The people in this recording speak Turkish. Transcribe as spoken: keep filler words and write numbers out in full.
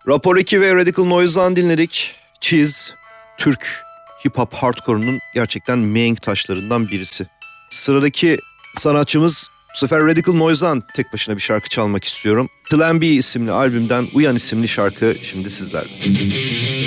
Rapor iki ve Radical Noise'dan dinledik. Cheese, Türk hip hop hardcore'unun gerçekten mihenk taşlarından birisi. Sıradaki sanatçımız, bu sefer Radical Noise'dan tek başına bir şarkı çalmak istiyorum. Plan B isimli albümden Uyan isimli şarkı şimdi sizlerle.